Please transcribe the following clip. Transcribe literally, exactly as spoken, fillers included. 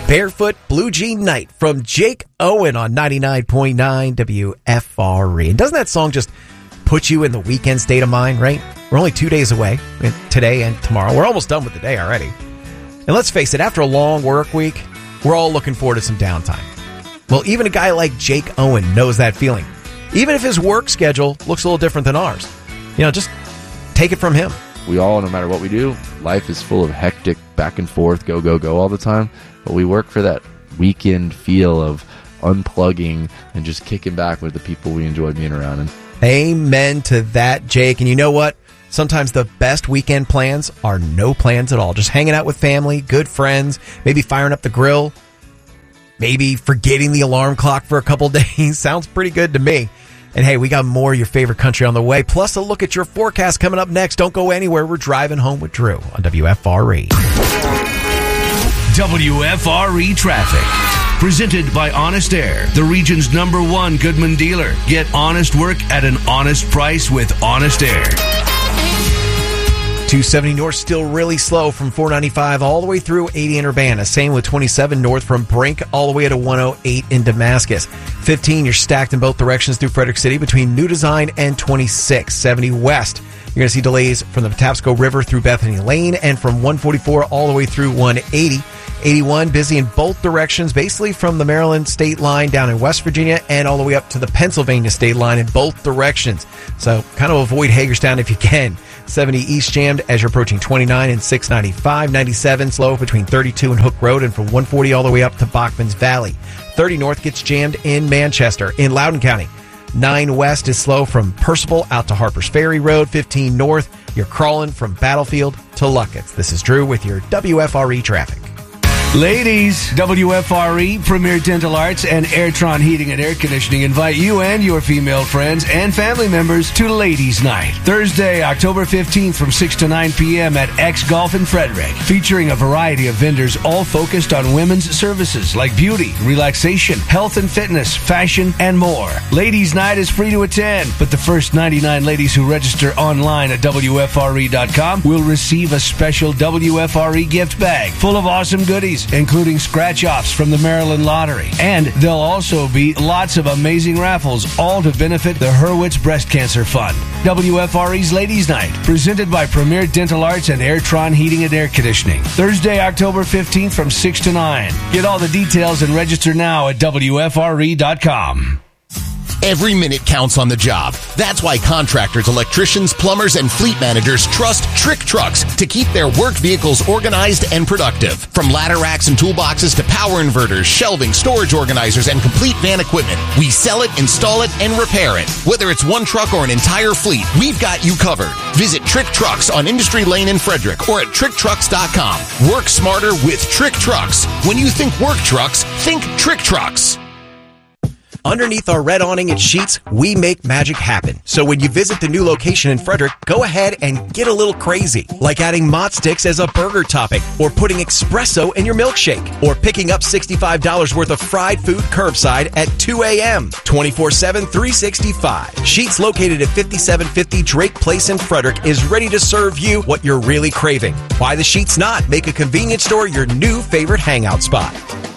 Barefoot Blue Jean Night from Jake Owen on ninety-nine point nine W F R E. And doesn't that song just put you in the weekend state of mind, right? We're only two days away, today and tomorrow. We're almost done with the day already. And let's face it, after a long work week, we're all looking forward to some downtime. Well, even a guy like Jake Owen knows that feeling. Even if his work schedule looks a little different than ours. You know, just take it from him. We all, no matter what we do, life is full of hectic back and forth, go, go, go all the time. But we work for that weekend feel of unplugging and just kicking back with the people we enjoy being around. And amen to that, Jake. And you know what? Sometimes the best weekend plans are no plans at all. Just hanging out with family, good friends, maybe firing up the grill, maybe forgetting the alarm clock for a couple days. Sounds pretty good to me. And hey, we got more of your favorite country on the way, plus a look at your forecast coming up next. Don't go anywhere. We're driving home with Drew on W F R E. W F R E Traffic. Presented by Honest Air, the region's number one Goodman dealer. Get honest work at an honest price with Honest Air. two seventy north still really slow from four ninety-five all the way through eighty in Urbana. Same with twenty-seven north from Brink all the way to one oh eight in Damascus. fifteen, you're stacked in both directions through Frederick City between New Design and twenty-six. seventy west, you're going to see delays from the Patapsco River through Bethany Lane and from one forty-four all the way through one eighty. eighty-one, busy in both directions, basically from the Maryland state line down in West Virginia and all the way up to the Pennsylvania state line in both directions. So kind of avoid Hagerstown if you can. seventy east jammed as you're approaching twenty-nine and six ninety-five. ninety-seven slow between thirty-two and Hook Road and from one forty all the way up to Bachman's Valley. thirty north gets jammed in Manchester. In Loudoun County, nine west is slow from Percival out to Harper's Ferry Road. fifteen north, you're crawling from Battlefield to Luckett's. This is Drew with your W F R E traffic. Ladies, W F R E, Premier Dental Arts, and Airtron Heating and Air Conditioning invite you and your female friends and family members to Ladies Night. Thursday, October fifteenth from six to nine p.m. at X Golf in Frederick. Featuring a variety of vendors all focused on women's services like beauty, relaxation, health and fitness, fashion, and more. Ladies Night is free to attend, but the first ninety-nine ladies who register online at W F R E dot com will receive a special W F R E gift bag full of awesome goodies, including scratch-offs from the Maryland Lottery. And there'll also be lots of amazing raffles, all to benefit the Hurwitz Breast Cancer Fund. W F R E's Ladies Night, presented by Premier Dental Arts and Airtron Heating and Air Conditioning. Thursday, October fifteenth from six to nine. Get all the details and register now at W F R E dot com. Every minute counts on the job. That's why contractors, electricians, plumbers, and fleet managers trust Trick Trucks to keep their work vehicles organized and productive. From ladder racks and toolboxes to power inverters, shelving, storage organizers, and complete van equipment, we sell it, install it, and repair it. Whether it's one truck or an entire fleet, we've got you covered. Visit Trick Trucks on Industry Lane in Frederick or at trick trucks dot com. Work smarter with Trick Trucks. When you think work trucks, think Trick Trucks. Underneath our red awning at Sheetz, we make magic happen. So when you visit the new location in Frederick, go ahead and get a little crazy. Like adding Mott Sticks as a burger topping, or putting espresso in your milkshake, or picking up sixty-five dollars worth of fried food curbside at two a.m. twenty-four seven, three sixty-five. Sheetz, located at fifty-seven fifty Drake Place in Frederick, is ready to serve you what you're really craving. Why the Sheetz not? Make a convenience store your new favorite hangout spot.